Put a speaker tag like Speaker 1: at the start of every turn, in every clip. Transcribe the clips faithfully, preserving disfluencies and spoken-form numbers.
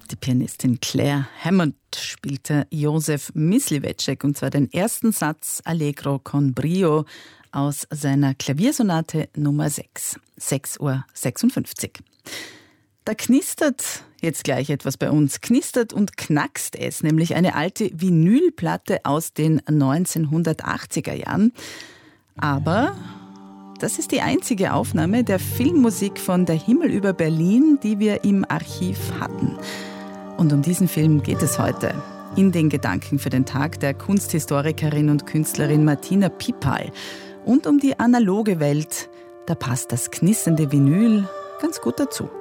Speaker 1: Die Pianistin Claire Hammond spielte Josef Mysliveček, und zwar den ersten Satz Allegro con brio aus seiner Klaviersonate Nummer sechs, sechs Uhr sechsundfünfzig. Da knistert jetzt gleich etwas bei uns, knistert und knackst es, nämlich eine alte Vinylplatte aus den neunzehnhundertachtziger Jahren. Aber das ist die einzige Aufnahme der Filmmusik von Der Himmel über Berlin, die wir im Archiv hatten. Und um diesen Film geht es heute in den Gedanken für den Tag der Kunsthistorikerin und Künstlerin Martina Pipal. Und um die analoge Welt, da passt das knisternde Vinyl ganz gut dazu.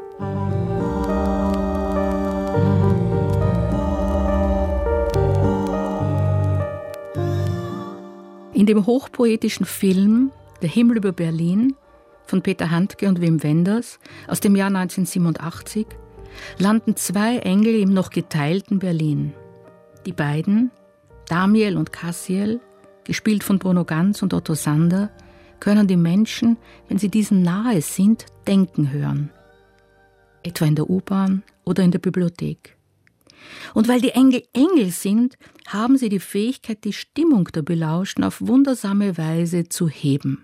Speaker 2: In dem hochpoetischen Film Der Himmel über Berlin von Peter Handke und Wim Wenders aus dem Jahr neunzehnhundertsiebenundachtzig landen zwei Engel im noch geteilten Berlin. Die beiden, Damiel und Cassiel, gespielt von Bruno Ganz und Otto Sander, können die Menschen, wenn sie diesen nahe sind, denken hören. Etwa in der U-Bahn oder in der Bibliothek. Und weil die Engel Engel sind, haben sie die Fähigkeit, die Stimmung der Belauschten auf wundersame Weise zu heben.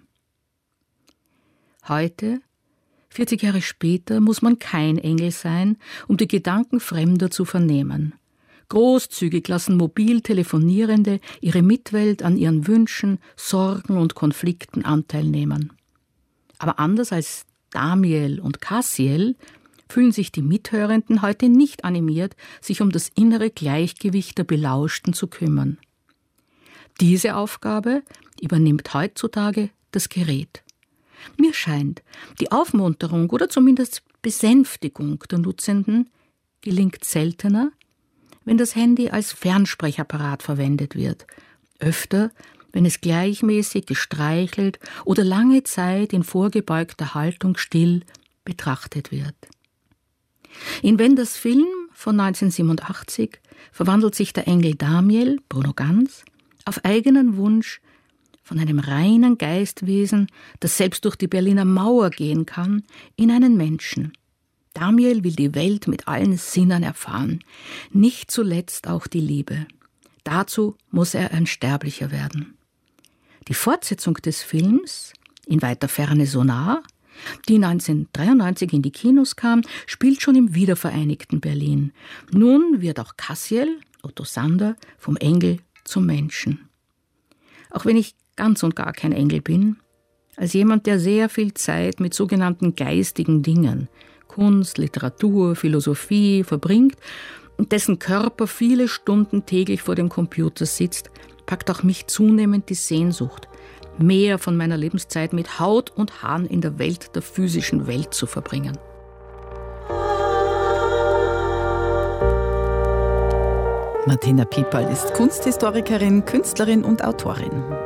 Speaker 2: Heute, vierzig Jahre später, muss man kein Engel sein, um die Gedanken Fremder zu vernehmen. Großzügig lassen mobil Telefonierende ihre Mitwelt an ihren Wünschen, Sorgen und Konflikten Anteil nehmen. Aber anders als Damiel und Cassiel fühlen sich die Mithörenden heute nicht animiert, sich um das innere Gleichgewicht der Belauschten zu kümmern. Diese Aufgabe übernimmt heutzutage das Gerät. Mir scheint, die Aufmunterung oder zumindest Besänftigung der Nutzenden gelingt seltener, wenn das Handy als Fernsprechapparat verwendet wird, öfter, wenn es gleichmäßig gestreichelt oder lange Zeit in vorgebeugter Haltung still betrachtet wird. In Wenders Film von neunzehnhundertsiebenundachtzig verwandelt sich der Engel Damiel, Bruno Ganz, auf eigenen Wunsch von einem reinen Geistwesen, das selbst durch die Berliner Mauer gehen kann, in einen Menschen. Damiel will die Welt mit allen Sinnen erfahren, nicht zuletzt auch die Liebe. Dazu muss er ein Sterblicher werden. Die Fortsetzung des Films, In weiter Ferne so nah, die neunzehnhundertdreiundneunzig in die Kinos kam, spielt schon im wiedervereinigten Berlin. Nun wird auch Cassiel, Otto Sander, vom Engel zum Menschen. Auch wenn ich ganz und gar kein Engel bin, als jemand, der sehr viel Zeit mit sogenannten geistigen Dingen, Kunst, Literatur, Philosophie verbringt und dessen Körper viele Stunden täglich vor dem Computer sitzt, packt auch mich zunehmend die Sehnsucht, mehr von meiner Lebenszeit mit Haut und Haaren in der Welt der physischen Welt zu verbringen.
Speaker 1: Martina Pipal ist Kunsthistorikerin, Künstlerin und Autorin.